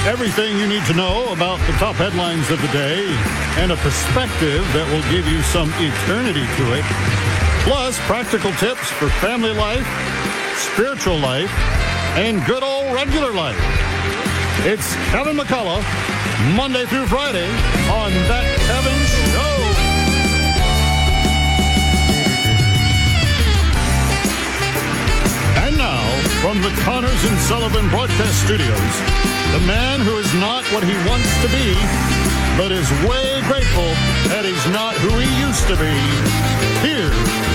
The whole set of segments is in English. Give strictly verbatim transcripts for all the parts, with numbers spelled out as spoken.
Everything you need to know about the top headlines of the day and a perspective that will give you some eternity to it. Plus, practical tips for family life, spiritual life, and good old regular life. It's Kevin McCullough, Monday through Friday on That Kevin Show. And now, from the Connors and Sullivan Broadcast Studios, the man who is not what he wants to be, but is way grateful that he's not who he used to be. Here's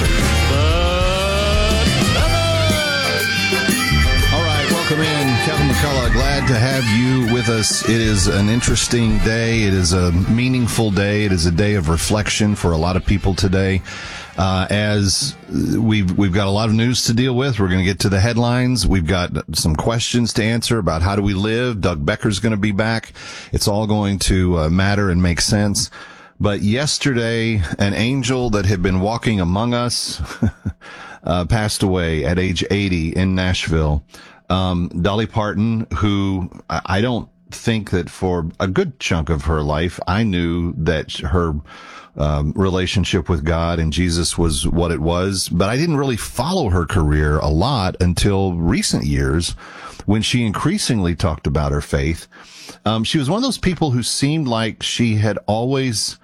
the All right, welcome in, Kevin McCullough. Glad to have you with us. It is an interesting day. It is a meaningful day. It is a day of reflection for a lot of people today. Uh, as we've, we've got a lot of news to deal with. We're going to get to the headlines. We've got some questions to answer about how do we live. Doug Becker's going to be back. It's all going to uh, matter and make sense. But yesterday, an angel that had been walking among us, uh, passed away at age eighty in Nashville. Um, Dolly Parton, who I, I don't think that for a good chunk of her life, I knew that her Um, relationship with God and Jesus was what it was, but I didn't really follow her career a lot until recent years when she increasingly talked about her faith. Um, she was one of those people who seemed like she had always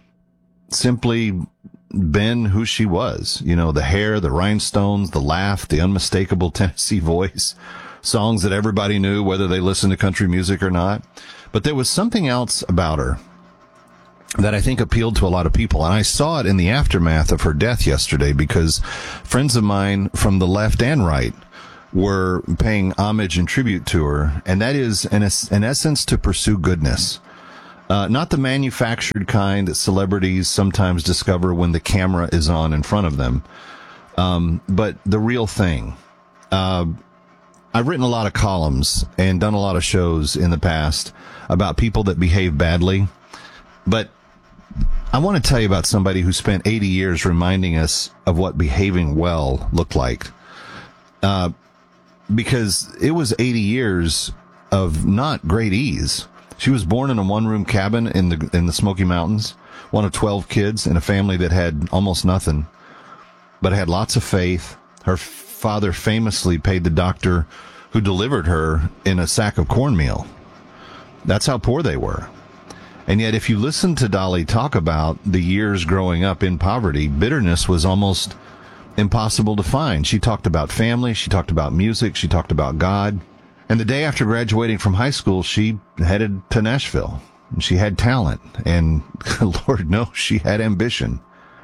simply been who she was. You know, the hair, the rhinestones, the laugh, the unmistakable Tennessee voice, songs that everybody knew whether they listened to country music or not. But there was something else about her that I think appealed to a lot of people. And I saw it in the aftermath of her death yesterday because friends of mine from the left and right were paying homage and tribute to her. And that is, in, es- in essence, to pursue goodness. Uh, not the manufactured kind that celebrities sometimes discover when the camera is on in front of them, um, but the real thing. Uh, I've written a lot of columns and done a lot of shows in the past about people that behave badly. But I want to tell you about somebody who spent eighty years reminding us of what behaving well looked like. Uh, because it was eighty years of not great ease. She was born in a one-room cabin in the in the Smoky Mountains, one of twelve kids in a family that had almost nothing, but had lots of faith. Her father famously paid the doctor who delivered her in a sack of cornmeal. That's how poor they were. And yet, if you listen to Dolly talk about the years growing up in poverty, bitterness was almost impossible to find. She talked about family. She talked about music. She talked about God. And the day after graduating from high school, she headed to Nashville. She had talent. And Lord knows she had ambition.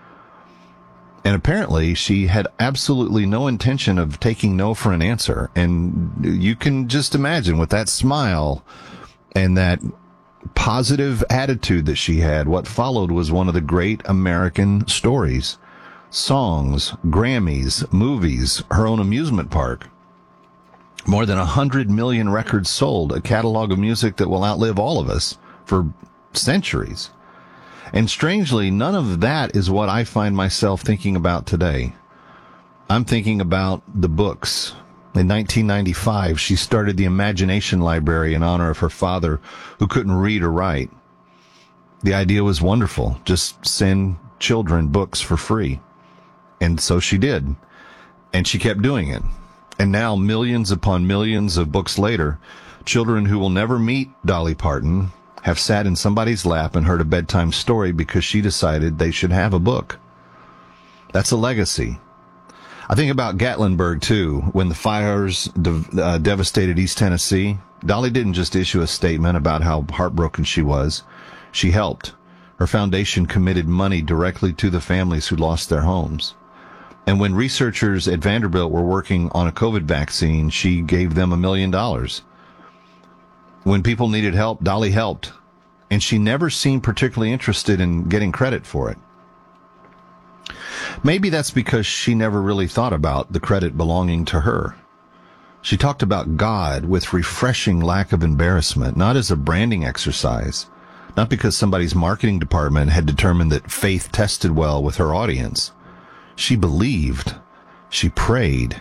And apparently, she had absolutely no intention of taking no for an answer. And you can just imagine with that smile and that positive attitude that she had, what followed was one of the great American stories. Songs, Grammys, movies, her own amusement park. More than a hundred million records sold, a catalog of music that will outlive all of us for centuries. And strangely, none of that is what I find myself thinking about today. I'm thinking about the books. In nineteen ninety-five, she started the Imagination Library in honor of her father, who couldn't read or write. The idea was wonderful. Just send children books for free. And so she did. And she kept doing it. And now, millions upon millions of books later, children who will never meet Dolly Parton have sat in somebody's lap and heard a bedtime story because she decided they should have a book. That's a legacy. I think about Gatlinburg, too. When the fires de- uh, devastated East Tennessee, Dolly didn't just issue a statement about how heartbroken she was. She helped. Her foundation committed money directly to the families who lost their homes. And when researchers at Vanderbilt were working on a COVID vaccine, she gave them a million dollars. When people needed help, Dolly helped. And she never seemed particularly interested in getting credit for it. Maybe that's because she never really thought about the credit belonging to her. She talked about God with refreshing lack of embarrassment, not as a branding exercise, not because somebody's marketing department had determined that faith tested well with her audience. She believed, she prayed,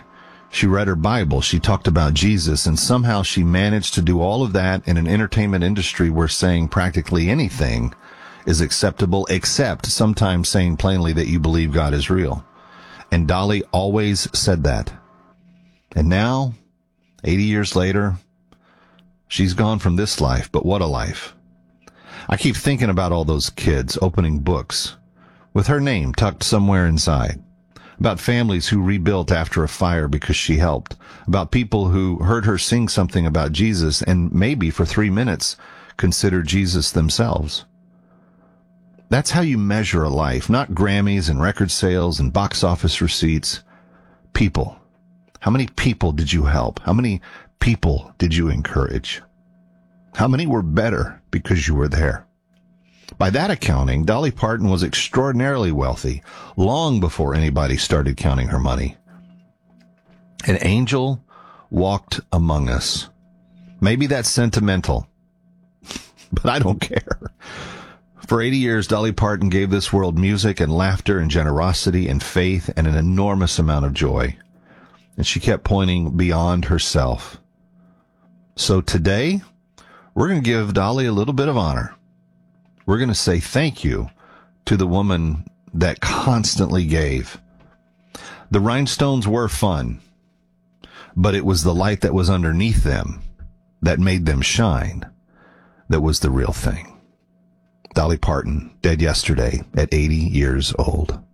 She read her Bible. She talked about Jesus, and somehow she managed to do all of that in an entertainment industry where saying practically anything is acceptable, except sometimes saying plainly that you believe God is real. And Dolly always said that. And now, eighty years later, she's gone from this life, but what a life. I keep thinking about all those kids opening books with her name tucked somewhere inside. About families who rebuilt after a fire because she helped. About people who heard her sing something about Jesus and maybe for three minutes considered Jesus themselves. That's how you measure a life, not Grammys and record sales and box office receipts. People. How many people did you help? How many people did you encourage? How many were better because you were there? By that accounting, Dolly Parton was extraordinarily wealthy long before anybody started counting her money. An angel walked among us. Maybe that's sentimental, but I don't care. For eighty years, Dolly Parton gave this world music and laughter and generosity and faith and an enormous amount of joy. And she kept pointing beyond herself. So today, we're going to give Dolly a little bit of honor. We're going to say thank you to the woman that constantly gave. The rhinestones were fun, but it was the light that was underneath them that made them shine that was the real thing. Dolly Parton, dead yesterday at eighty years old.